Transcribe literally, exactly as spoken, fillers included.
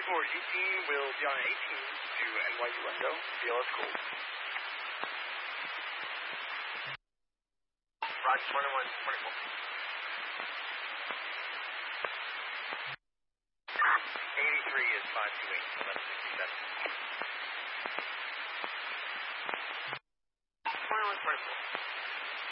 four eighteen will be on eighteen to N Y U Echo, B L S Gold. Roger, twenty-one twenty-four. eighty-three is five two eight, eleven sixty-seven.